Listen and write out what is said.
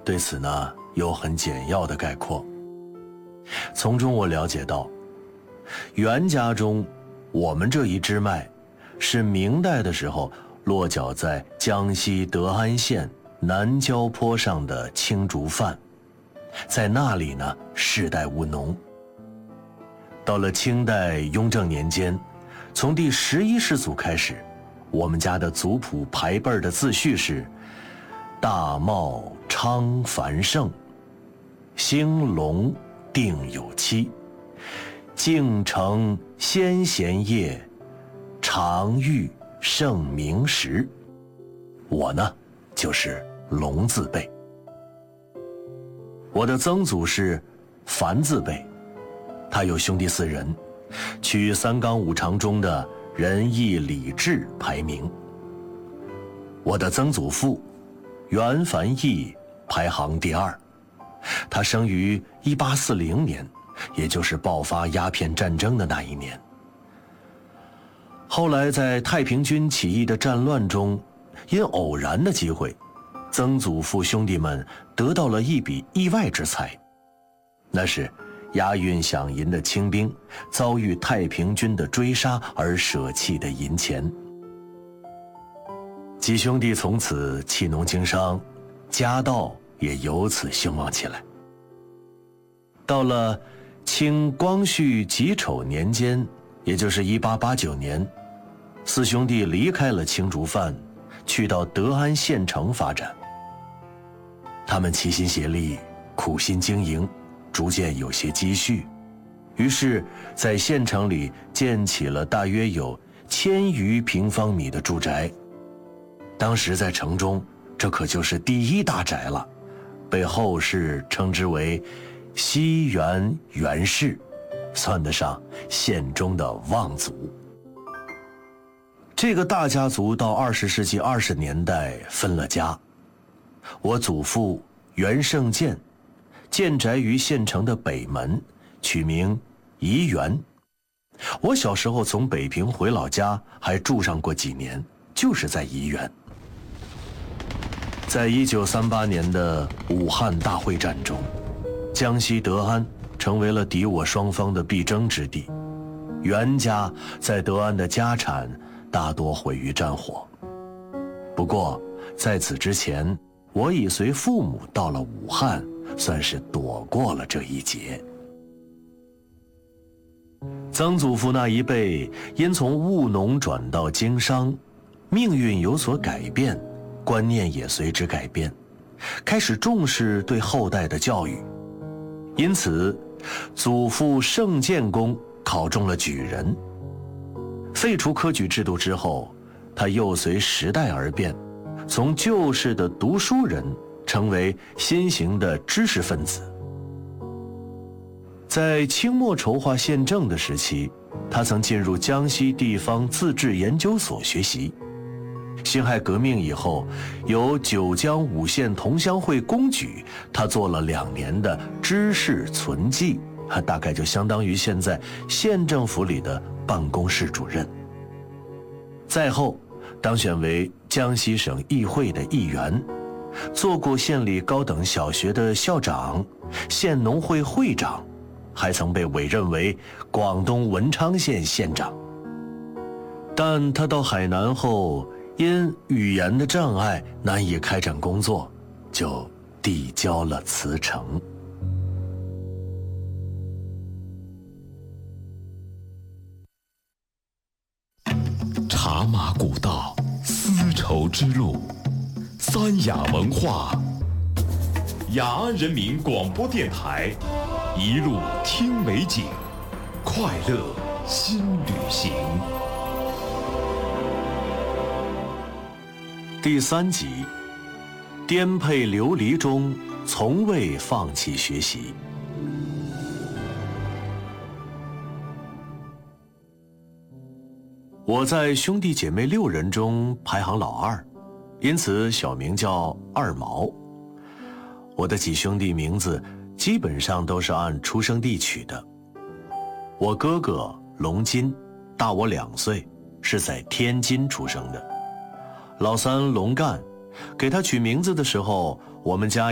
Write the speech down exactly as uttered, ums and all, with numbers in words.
对此呢有很简要的概括。从中我了解到，袁家中我们这一支脉是明代的时候落脚在江西德安县南郊坡上的青竹范，在那里呢世代务农。到了清代雍正年间，从第十一世祖开始，我们家的族谱排辈的字序是大茂昌繁盛，兴隆定有期，敬承先贤业，常遇盛名时。我呢就是龙字辈。我的曾祖是樊字辈，他有兄弟四人，取三纲五常中的仁义礼智排名。我的曾祖父袁凡义排行第二，他生于一八四零年，也就是爆发鸦片战争的那一年。后来在太平军起义的战乱中，因偶然的机会，曾祖父兄弟们得到了一笔意外之财，那是押运饷银的清兵遭遇太平军的追杀而舍弃的银钱。几兄弟从此弃农经商，家道也由此兴旺起来。到了清光绪己丑年间，也就是一八八九年，四兄弟离开了青竹范，去到德安县城发展。他们齐心协力，苦心经营，逐渐有些积蓄，于是在县城里建起了大约有千余平方米的住宅。当时在城中，这可就是第一大宅了，被后世称之为西园袁氏，算得上县中的望族。这个大家族到二十世纪二十年代分了家。我祖父袁胜建建宅于县城的北门，取名怡园。我小时候从北平回老家，还住上过几年，就是在怡园。在一九三八年的武汉大会战中，江西德安成为了敌我双方的必争之地，袁家在德安的家产大多毁于战火。不过在此之前，我已随父母到了武汉，算是躲过了这一劫。曾祖父那一辈因从务农转到经商，命运有所改变，观念也随之改变，开始重视对后代的教育。因此祖父盛建公考中了举人。废除科举制度之后，他又随时代而变，从旧式的读书人成为新型的知识分子。在清末筹划宪政的时期，他曾进入江西地方自治研究所学习。辛亥革命以后，由九江五县同乡会公举，他做了两年的知识存记，大概就相当于现在县政府里的办公室主任。再后当选为江西省议会的议员，做过县里高等小学的校长、县农会会长，还曾被委任为广东文昌县县长。但他到海南后，因语言的障碍难以开展工作，就递交了辞呈。 茶马古道，丝绸之路，三雅文化，雅安人民广播电台，一路听美景，快乐新旅行。 第三集，颠沛流离中从未放弃学习。我在兄弟姐妹六人中排行老二，因此小名叫二毛。我的几兄弟名字基本上都是按出生地取的。我哥哥龙金大我两岁，是在天津出生的。老三龙干，给他取名字的时候，我们家